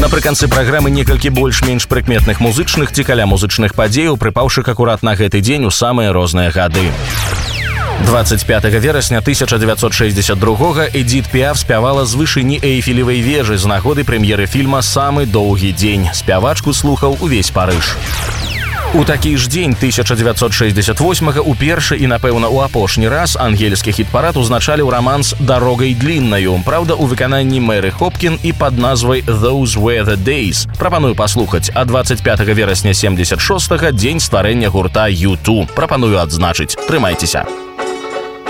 Напрыканцы праграмы некалькі больш-менш прыкметных музычных ці каля музычных падзеяў, прыпаўшых акурат на гэты дзень у самыя розныя гады. 25 верасня 1962 Эдит Піаф спявала з вышыні Эйфелевай вежы з нагоды прэм'еры фільма «Самы доўгі дзень». Спявачку слухаў увесь Парыж. У такі ж дзень 1968 упершы і, напэўна, у апошні раз ангельскі хіт-парад узначаліў раманс «Дарогай дліннаю». Праўда, у выкананні Мэры Хопкін і пад назвай «Those Were the Days». Прапаную паслухаць, а 25 верасня 76-га дзень стварэння гурта U2. Прапаную адзначыць. Трымайцеся.